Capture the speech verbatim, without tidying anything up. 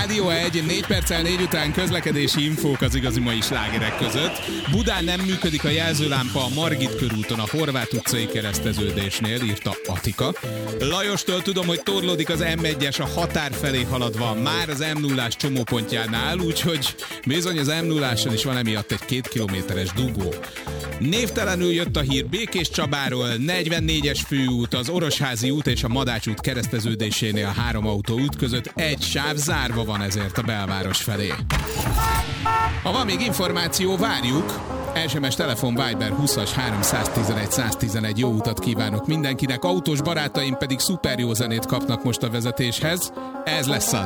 Rádió egy, négy perccel négy után közlekedési infók az igazi mai slágerek között. Budán nem működik a jelzőlámpa a Margit körúton a Horváth utcai kereszteződésnél, írta Atika. Lajostól tudom, hogy torlódik az em egyes a határ felé haladva, már az em nullás csomópontjánál, úgyhogy bizony az em nulláson is van emiatt egy két kilométeres dugó. Névtelenül jött a hír Békés Csabáról, negyvennégyes főút, az Orosházi út és a Madács út kereszteződésénél a három autóút között egy sáv zárva van ezért a belváros felé. Ha van még információ, várjuk! es em es, telefon, Viber húszas háromszáztizenegy száztizenegy. Jó utat kívánok mindenkinek, autós barátaim pedig szuper jó zenét kapnak most a vezetéshez. Ez lesz az